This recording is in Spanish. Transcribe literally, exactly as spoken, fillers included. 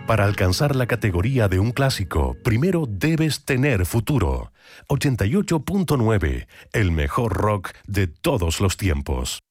Para alcanzar la categoría de un clásico, primero debes tener futuro. ochenta y ocho punto nueve, el mejor rock de todos los tiempos.